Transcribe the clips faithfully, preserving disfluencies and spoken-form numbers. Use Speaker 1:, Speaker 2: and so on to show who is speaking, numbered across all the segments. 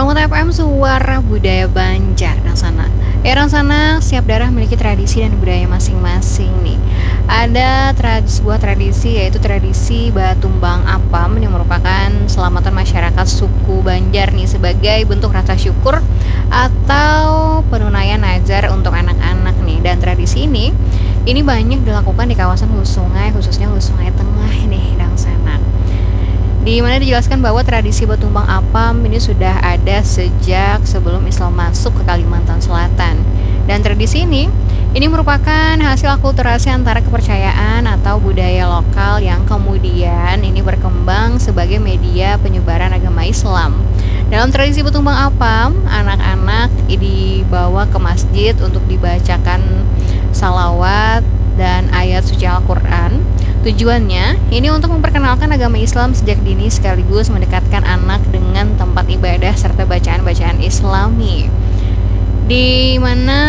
Speaker 1: Mongot F M Suara Budaya Banjar dan sana. Ya dan sana, setiap daerah memiliki tradisi dan budaya masing-masing nih. Ada tra- sebuah tradisi yaitu tradisi Batumbang Apam yang merupakan selamatan masyarakat suku Banjar nih sebagai bentuk rasa syukur atau penunaian nazar untuk anak-anak nih. Dan tradisi ini ini banyak dilakukan di kawasan hulu sungai, khususnya hulu sungai tengah nih dan sana. Di mana dijelaskan bahwa tradisi Batumbang Apam ini sudah ada sejak sebelum Islam masuk ke Kalimantan Selatan. Dan tradisi ini ini merupakan hasil akulturasi antara kepercayaan atau budaya lokal yang kemudian ini berkembang sebagai media penyebaran agama Islam. Dalam tradisi Batumbang Apam, anak-anak dibawa ke masjid untuk dibacakan salawat dan ayat suci Al-Quran. Tujuannya ini untuk memperkenalkan agama Islam sejak dini sekaligus mendekatkan anak dengan tempat ibadah serta bacaan-bacaan Islami. Di mana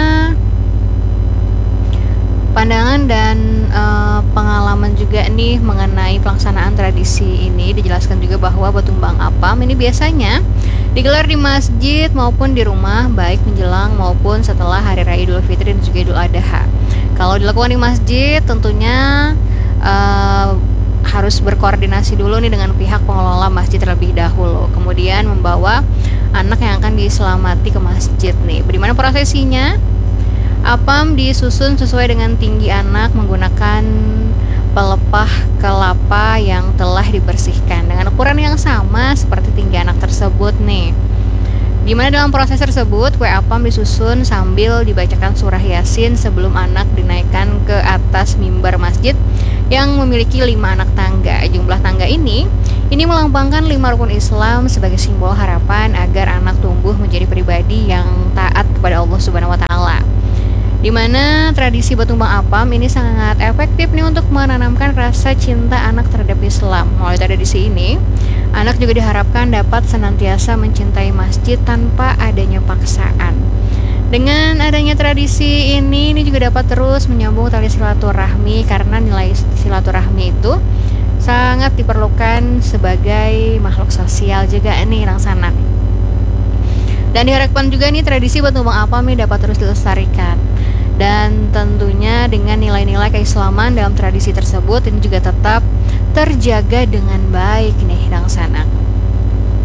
Speaker 1: pandangan dan uh, pengalaman juga nih mengenai pelaksanaan tradisi ini dijelaskan juga bahwa Batumbang Apam ini biasanya digelar di masjid maupun di rumah baik menjelang maupun setelah Hari Raya Idul Fitri dan juga Idul Adha. Kalau dilakukan di masjid tentunya uh, harus berkoordinasi dulu nih dengan pihak pengelola masjid terlebih dahulu. Kemudian membawa anak yang akan diselamati ke masjid nih. Bagaimana prosesinya? Apam disusun sesuai dengan tinggi anak menggunakan pelepah kelapa yang telah dibersihkan dengan ukuran yang sama seperti tinggi anak tersebut nih. Dimana dalam proses tersebut kue apam disusun sambil dibacakan surah Yasin sebelum anak dinaikkan ke atas mimbar masjid yang memiliki lima anak tangga. Jumlah tangga ini ini melambangkan lima rukun Islam sebagai simbol harapan agar anak tumbuh menjadi pribadi yang taat kepada Allah Subhanahu wa taala. Di mana tradisi Batumbang Apam ini sangat efektif nih untuk menanamkan rasa cinta anak terhadap Islam. Melalui tradisi ini, anak juga diharapkan dapat senantiasa mencintai masjid tanpa adanya paksaan. Dengan adanya tradisi ini, ini juga dapat terus menyambung tali silaturahmi karena nilai silaturahmi itu sangat diperlukan sebagai makhluk sosial juga nih langsana. Dan diharapkan juga nih tradisi Batumbang Apam ini dapat terus dilestarikan. Dan tentunya dengan nilai-nilai keislaman dalam tradisi tersebut ini juga tetap terjaga dengan baik nih langsana.